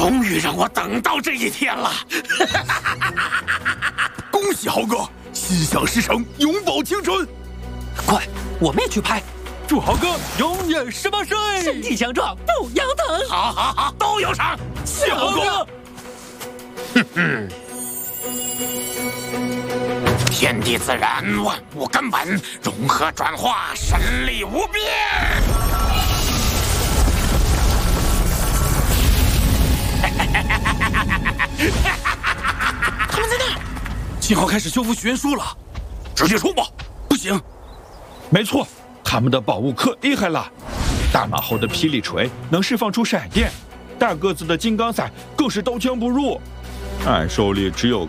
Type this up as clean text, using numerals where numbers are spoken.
终于让我等到这一天了！ 恭喜豪哥，心想事成，永葆青春。 快，我们也去拍！ 祝豪哥永远18岁， 身体强壮，不腰疼。 好好好，都有赏！ 谢豪哥。 天地自然，万物根本，融合转化，神力无边。 他们在那儿，信号开始修复许愿树了，直接冲吧！不行， 没错，他们的宝物可厉害了。大马猴的霹雳锤能释放出闪电，大个子的金刚伞更是刀枪不入。俺手里只有